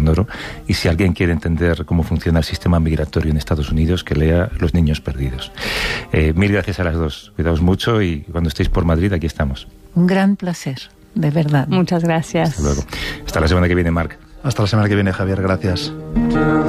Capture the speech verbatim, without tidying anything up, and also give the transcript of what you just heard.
sonoro. Y si alguien quiere entender cómo funciona el sistema migratorio en Estados Unidos, que lea Los niños perdidos. Eh, mil gracias a las dos. Cuidaos mucho y cuando estéis por Madrid, aquí estamos. Un gran placer, de verdad. Muchas gracias. Hasta luego. Hasta la semana que viene, Marc. Hasta la semana que viene, Javier. Gracias.